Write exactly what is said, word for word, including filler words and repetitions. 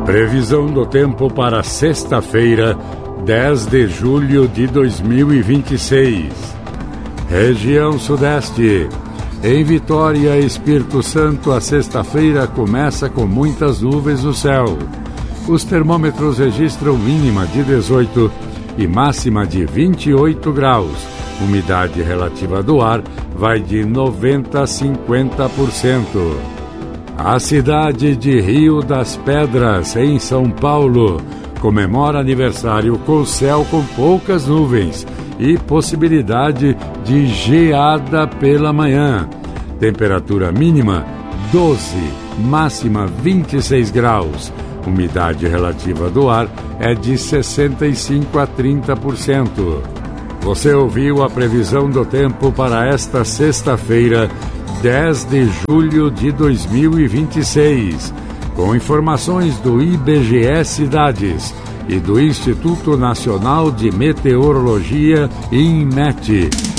Previsão do tempo para sexta-feira, dez de julho de dois mil e vinte e seis. Região Sudeste. Em Vitória, Espírito Santo, a sexta-feira começa com muitas nuvens no céu. Os termômetros registram mínima de dezoito e máxima de vinte e oito graus. Umidade relativa do ar vai de noventa a cinquenta por cento. A cidade de Rio das Pedras, em São Paulo, comemora aniversário com céu com poucas nuvens e possibilidade de geada pela manhã. Temperatura mínima doze, máxima vinte e seis graus. Umidade relativa do ar é de sessenta e cinco a trinta por cento. Você ouviu a previsão do tempo para esta sexta-feira, dez de julho de dois mil e vinte e seis, com informações do I B G E Cidades e do Instituto Nacional de Meteorologia, INMET.